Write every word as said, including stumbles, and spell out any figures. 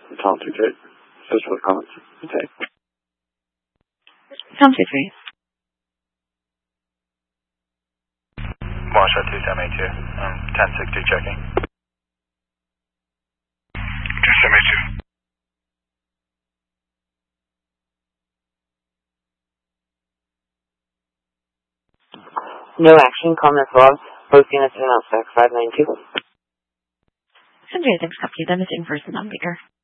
Tom two two. Just for the comments. Okay. Tom two three. Marsha two seven eight two. Um, ten sixty checking. two seven eight two. No action, comments logged. Posting as announced, five nine two. Send you a text copy, then it's in person on bigger.